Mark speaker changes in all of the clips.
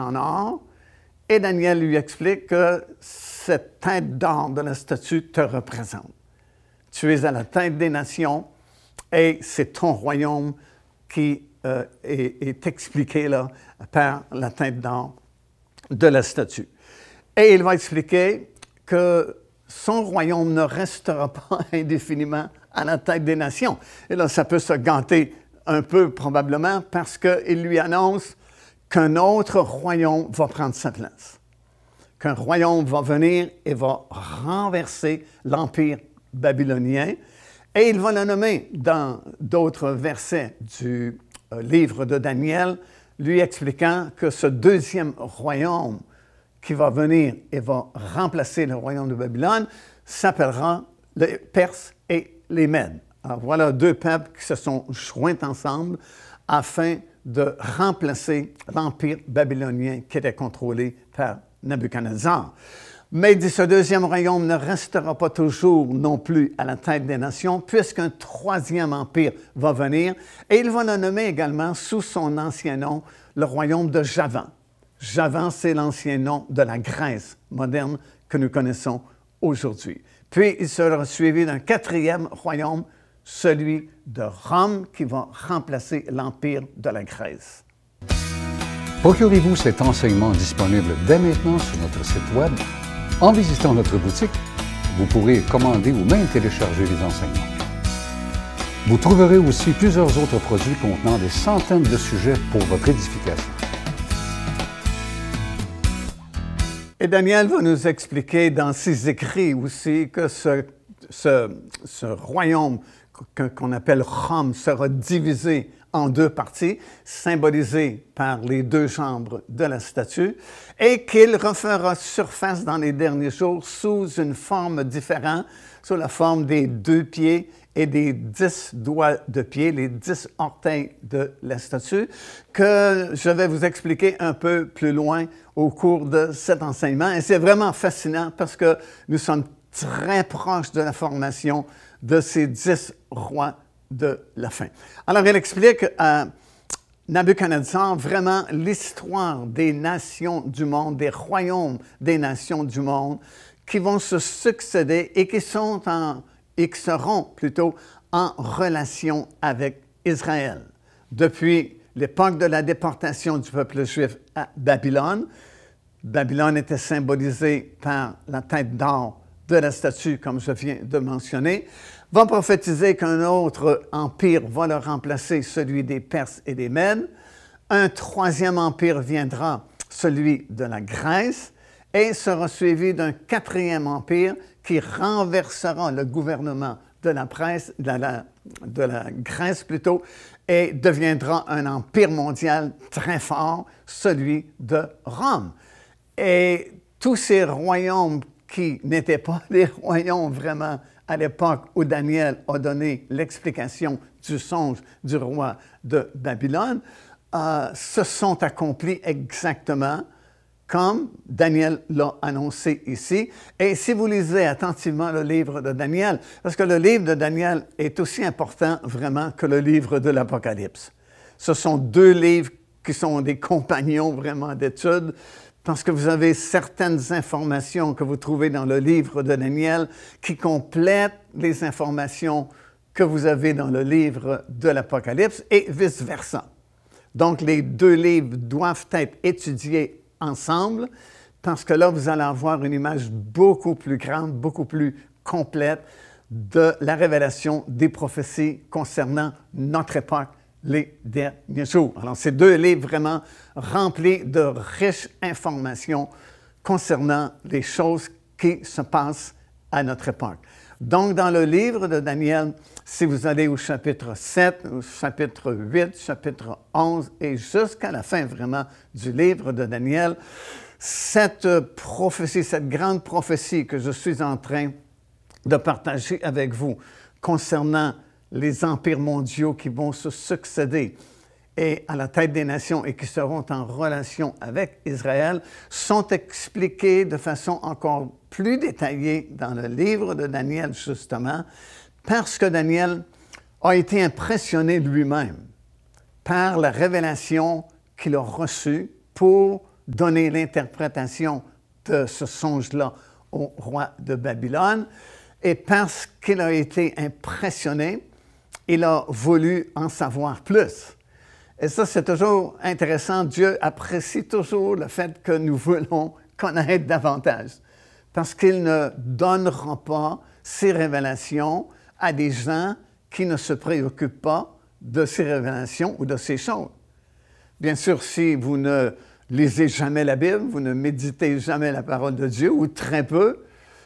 Speaker 1: en or. Et Daniel lui explique que cette tête d'or de la statue te représente. Tu es à la tête des nations et c'est ton royaume qui est expliqué là, par la tête d'or de la statue. Et il va expliquer que son royaume ne restera pas indéfiniment à la tête des nations. Et là, ça peut se gâter un peu probablement parce qu'il lui annonce qu'un autre royaume va prendre sa place. Qu'un royaume va venir et va renverser l'empire babylonien. Et il va le nommer dans d'autres versets du livre de Daniel, lui expliquant que ce deuxième royaume qui va venir et va remplacer le royaume de Babylone s'appellera les Perses et les Mèdes. Alors voilà deux peuples qui se sont joints ensemble afin de remplacer l'empire babylonien qui était contrôlé par Nabuchodonosor. Mais il dit, ce deuxième royaume ne restera pas toujours non plus à la tête des nations, puisqu'un troisième empire va venir, et il va le nommer également sous son ancien nom, le royaume de Javan. Javan, c'est l'ancien nom de la Grèce moderne que nous connaissons aujourd'hui. Puis, il sera suivi d'un quatrième royaume, celui de Rome, qui va remplacer l'empire de la Grèce.
Speaker 2: Procurez-vous cet enseignement disponible dès maintenant sur notre site Web. En visitant notre boutique, vous pourrez commander ou même télécharger les enseignements. Vous trouverez aussi plusieurs autres produits contenant des centaines de sujets pour votre édification.
Speaker 1: Et Daniel va nous expliquer dans ses écrits aussi que ce royaume qu'on appelle Rome sera divisé en deux parties, symbolisées par les deux chambres de la statue, et qu'il refera surface dans les derniers jours sous une forme différente, sous la forme des 2 pieds et des 10 doigts de pied, les 10 orteils de la statue, que je vais vous expliquer un peu plus loin au cours de cet enseignement. Et c'est vraiment fascinant parce que nous sommes très proches de la formation de ces 10 rois de la fin. Alors, il explique à Nabuchodonosor vraiment l'histoire des nations du monde, des royaumes des nations du monde qui vont se succéder et qui seront plutôt en relation avec Israël. Depuis l'époque de la déportation du peuple juif à Babylone, Babylone était symbolisée par la tête d'or de la statue, comme je viens de mentionner, va prophétiser qu'un autre empire va le remplacer, celui des Perses et des Mèdes. Un troisième empire viendra, celui de la Grèce, et sera suivi d'un quatrième empire qui renversera le gouvernement de la Grèce plutôt, et deviendra un empire mondial très fort, celui de Rome. Et tous ces royaumes qui n'étaient pas des royaumes vraiment à l'époque où Daniel a donné l'explication du songe du roi de Babylone, se sont accomplis exactement comme Daniel l'a annoncé ici. Et si vous lisez attentivement le livre de Daniel, parce que le livre de Daniel est aussi important vraiment que le livre de l'Apocalypse. Ce sont deux livres qui sont des compagnons vraiment d'études, parce que vous avez certaines informations que vous trouvez dans le livre de Daniel qui complètent les informations que vous avez dans le livre de l'Apocalypse et vice-versa. Donc, les deux livres doivent être étudiés ensemble parce que là, vous allez avoir une image beaucoup plus grande, beaucoup plus complète de la révélation des prophéties concernant notre époque, les derniers jours. Alors, c'est deux livres vraiment remplis de riches informations concernant les choses qui se passent à notre époque. Donc, dans le livre de Daniel, si vous allez au chapitre 7, au chapitre 8, chapitre 11 et jusqu'à la fin vraiment du livre de Daniel, cette prophétie, cette grande prophétie que je suis en train de partager avec vous concernant les empires mondiaux qui vont se succéder et à la tête des nations et qui seront en relation avec Israël, sont expliqués de façon encore plus détaillée dans le livre de Daniel, justement, parce que Daniel a été impressionné lui-même par la révélation qu'il a reçue pour donner l'interprétation de ce songe-là au roi de Babylone. Et parce qu'il a été impressionné, il a voulu en savoir plus. Et ça, c'est toujours intéressant. Dieu apprécie toujours le fait que nous voulons connaître davantage. Parce qu'il ne donnera pas ses révélations à des gens qui ne se préoccupent pas de ces révélations ou de ces choses. Bien sûr, si vous ne lisez jamais la Bible, vous ne méditez jamais la parole de Dieu, ou très peu,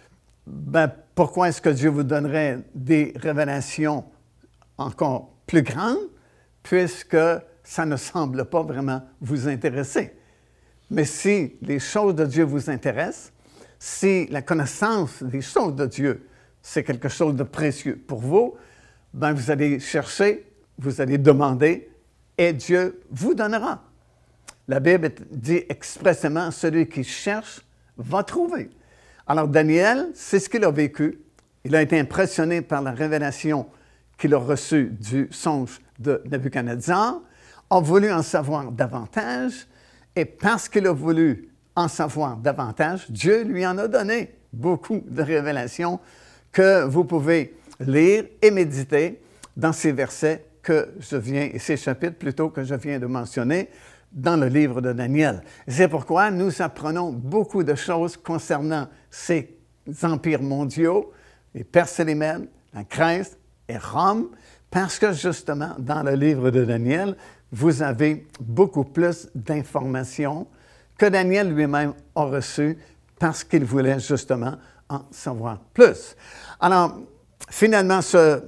Speaker 1: ben, pourquoi est-ce que Dieu vous donnerait des révélations encore plus grandes, puisque ça ne semble pas vraiment vous intéresser? Mais si les choses de Dieu vous intéressent, si la connaissance des choses de Dieu, c'est quelque chose de précieux pour vous, ben vous allez chercher, vous allez demander, et Dieu vous donnera. La Bible dit expressément, celui qui cherche va trouver. Alors Daniel, c'est ce qu'il a vécu. Il a été impressionné par la révélation qu'il a reçue du songe de Nebuchadnezzar, a voulu en savoir davantage, et parce qu'il a voulu en savoir davantage, Dieu lui en a donné beaucoup de révélations que vous pouvez lire et méditer dans ces versets que je viens, et ces chapitres plutôt que je viens de mentionner dans le livre de Daniel. C'est pourquoi nous apprenons beaucoup de choses concernant ces empires mondiaux, les Perses et les Mèdes, la Grèce et Rome, parce que justement, dans le livre de Daniel, vous avez beaucoup plus d'informations que Daniel lui-même a reçues parce qu'il voulait justement en savoir plus. Alors, finalement, ce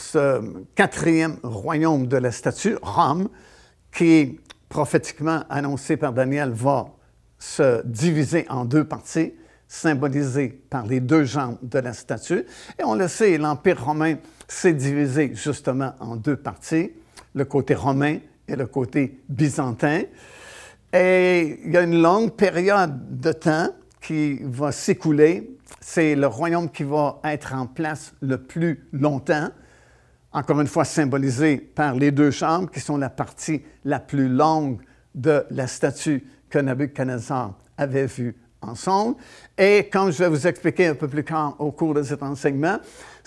Speaker 1: quatrième royaume de la statue, Rome, qui est prophétiquement annoncé par Daniel, va se diviser en deux parties, symbolisées par les deux jambes de la statue. Et on le sait, l'Empire romain s'est divisé justement en deux parties, le côté romain et le côté byzantin. Et il y a une longue période de temps qui va s'écouler. C'est le royaume qui va être en place le plus longtemps, encore une fois symbolisé par les deux chambres, qui sont la partie la plus longue de la statue que Nebuchadnezzar avait vue en songe. Et comme je vais vous expliquer un peu plus tard au cours de cet enseignement,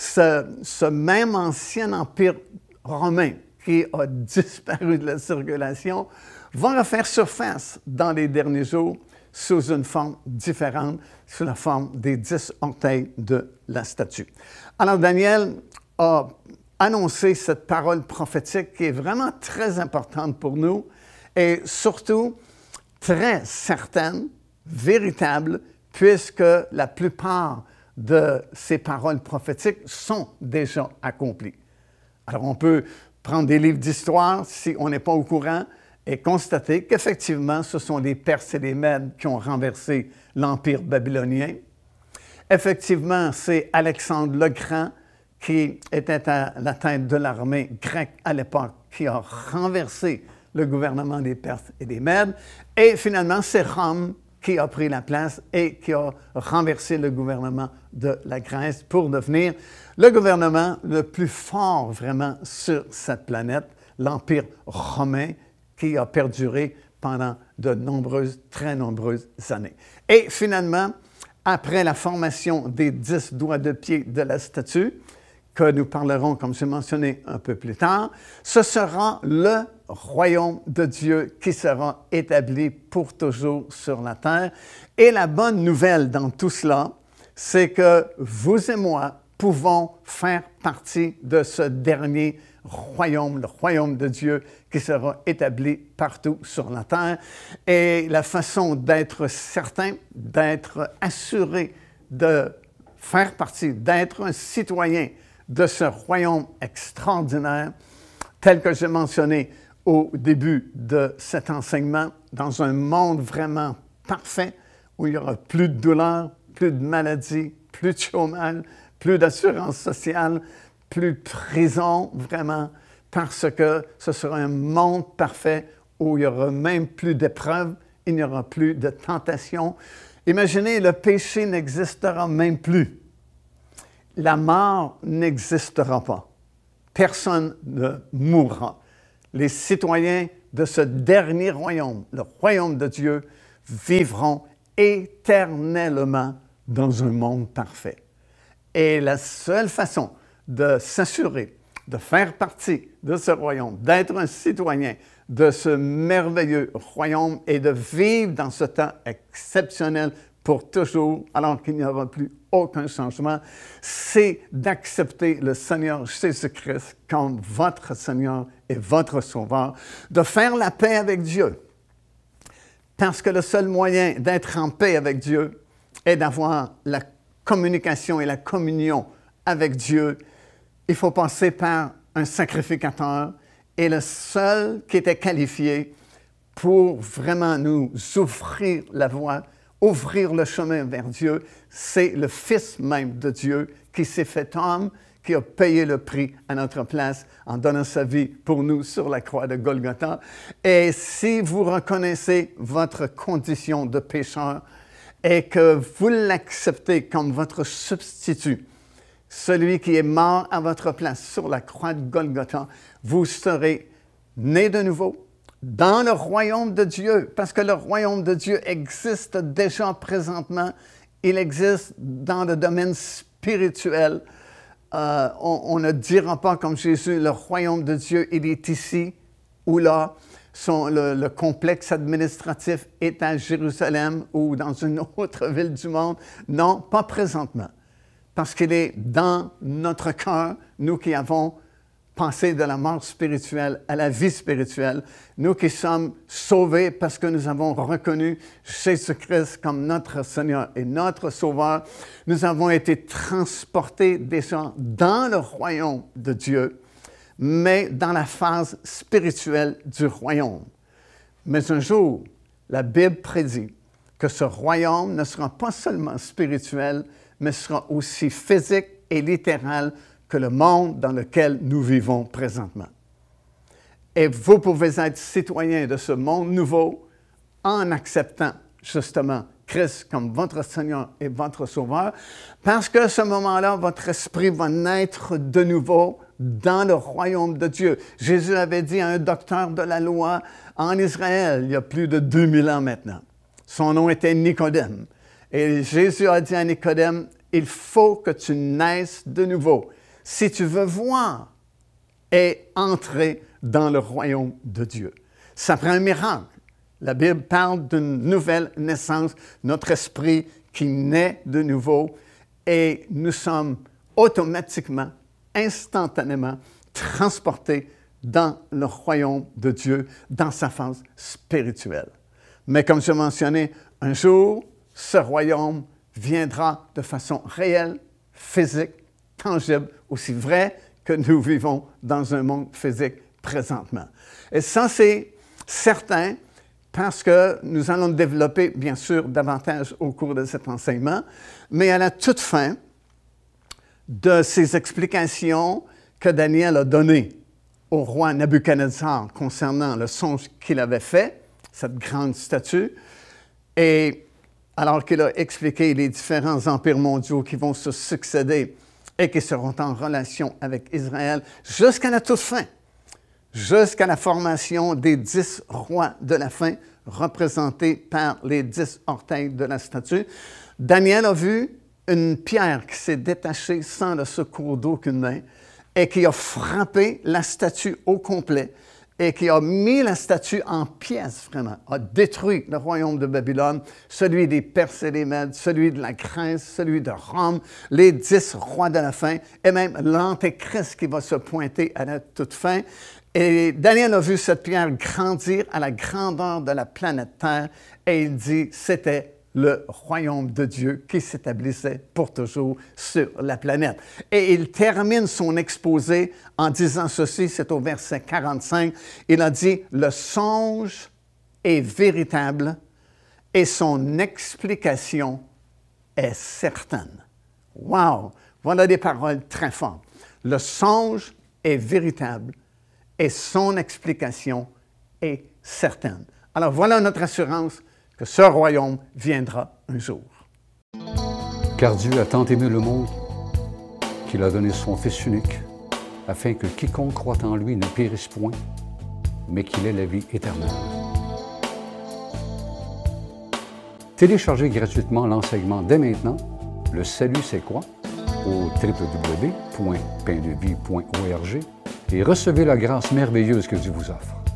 Speaker 1: ce même ancien empire romain qui a disparu de la circulation va refaire surface dans les derniers jours sous une forme différente, sous la forme des 10 orteils de la statue. Alors Daniel a annoncé cette parole prophétique qui est vraiment très importante pour nous et surtout très certaine, véritable, puisque la plupart de ces paroles prophétiques sont déjà accomplies. Alors on peut prendre des livres d'histoire si on n'est pas au courant et constater qu'effectivement, ce sont les Perses et les Mèdes qui ont renversé l'Empire babylonien. Effectivement, c'est Alexandre le Grand, qui était à la tête de l'armée grecque à l'époque, qui a renversé le gouvernement des Perses et des Mèdes. Et finalement, c'est Rome qui a pris la place et qui a renversé le gouvernement de la Grèce pour devenir le gouvernement le plus fort vraiment sur cette planète, l'Empire romain, qui a perduré pendant de nombreuses, très nombreuses années. Et finalement, après la formation des 10 doigts de pied de la statue, que nous parlerons, comme j'ai mentionné un peu plus tard, ce sera le royaume de Dieu qui sera établi pour toujours sur la terre. Et la bonne nouvelle dans tout cela, c'est que vous et moi pouvons faire partie de ce dernier royaume, le royaume de Dieu qui sera établi partout sur la terre. Et la façon d'être certain, d'être assuré de faire partie, d'être un citoyen de ce royaume extraordinaire, tel que j'ai mentionné au début de cet enseignement, dans un monde vraiment parfait, où il n'y aura plus de douleur, plus de maladie, plus de chômage, plus d'assurance sociale, plus de prison, vraiment, parce que ce sera un monde parfait où il n'y aura même plus d'épreuves, il n'y aura plus de tentation. Imaginez, le péché n'existera même plus. La mort n'existera pas. Personne ne mourra. Les citoyens de ce dernier royaume, le royaume de Dieu, vivront éternellement dans un monde parfait. Et la seule façon de s'assurer de faire partie de ce royaume, d'être un citoyen de ce merveilleux royaume et de vivre dans ce temps exceptionnel pour toujours, alors qu'il n'y aura plus aucun changement, c'est d'accepter le Seigneur Jésus-Christ comme votre Seigneur et votre Sauveur, de faire la paix avec Dieu. Parce que le seul moyen d'être en paix avec Dieu est d'avoir la communication et la communion avec Dieu. Il faut passer par un sacrificateur et le seul qui était qualifié pour vraiment nous ouvrir la voie, ouvrir le chemin vers Dieu, c'est le Fils même de Dieu qui s'est fait homme, qui a payé le prix à notre place en donnant sa vie pour nous sur la croix de Golgotha. Et si vous reconnaissez votre condition de pécheur et que vous l'acceptez comme votre substitut, celui qui est mort à votre place sur la croix de Golgotha, vous serez né de nouveau dans le royaume de Dieu, parce que le royaume de Dieu existe déjà présentement. Il existe dans le domaine spirituel. On ne dira pas comme Jésus, le royaume de Dieu, il est ici ou là. Le complexe administratif est à Jérusalem ou dans une autre ville du monde. Non, pas présentement. Parce qu'il est dans notre cœur, nous qui avons passé de la mort spirituelle à la vie spirituelle, nous qui sommes sauvés parce que nous avons reconnu Jésus-Christ comme notre Seigneur et notre Sauveur, nous avons été transportés déjà dans le royaume de Dieu, mais dans la phase spirituelle du royaume. Mais un jour, la Bible prédit que ce royaume ne sera pas seulement spirituel, mais sera aussi physique et littéral que le monde dans lequel nous vivons présentement. Et vous pouvez être citoyen de ce monde nouveau en acceptant justement Christ comme votre Seigneur et votre Sauveur, parce qu'à ce moment-là, votre esprit va naître de nouveau dans le royaume de Dieu. Jésus avait dit à un docteur de la loi en Israël, il y a plus de 2000 ans maintenant. Son nom était Nicodème. Et Jésus a dit à Nicodème, il faut que tu naisses de nouveau si tu veux voir et entrer dans le royaume de Dieu. Ça prend un miracle. La Bible parle d'une nouvelle naissance, notre esprit qui naît de nouveau et nous sommes automatiquement, instantanément transportés dans le royaume de Dieu, dans sa phase spirituelle. Mais comme je mentionnais, un jour, ce royaume viendra de façon réelle, physique, tangible, aussi vrai que nous vivons dans un monde physique présentement. Et ça, c'est certain parce que nous allons développer, bien sûr, davantage au cours de cet enseignement, mais à la toute fin de ces explications que Daniel a données au roi Nabuchodonosor concernant le songe qu'il avait fait, cette grande statue, et alors qu'il a expliqué les différents empires mondiaux qui vont se succéder et qui seront en relation avec Israël jusqu'à la toute fin, jusqu'à la formation des 10 rois de la fin, représentés par les 10 orteils de la statue. Daniel a vu une pierre qui s'est détachée sans le secours d'aucune main et qui a frappé la statue au complet et qui a mis la statue en pièces, vraiment, a détruit le royaume de Babylone, celui des Perses et des Mèdes, celui de la Grèce, celui de Rome, les 10 rois de la fin, et même l'Antéchrist qui va se pointer à la toute fin. Et Daniel a vu cette pierre grandir à la grandeur de la planète Terre, et il dit, c'était le royaume de Dieu qui s'établissait pour toujours sur la planète. Et il termine son exposé en disant ceci, c'est au verset 45, il a dit, « Le songe est véritable et son explication est certaine. » Wow! Voilà des paroles très fortes. Le songe est véritable et son explication est certaine. Alors voilà notre assurance que ce royaume viendra un jour.
Speaker 2: Car Dieu a tant aimé le monde qu'il a donné son Fils unique, afin que quiconque croit en lui ne périsse point, mais qu'il ait la vie éternelle. Téléchargez gratuitement l'enseignement dès maintenant, Le Salut c'est quoi? Au www.paindevie.org et recevez la grâce merveilleuse que Dieu vous offre.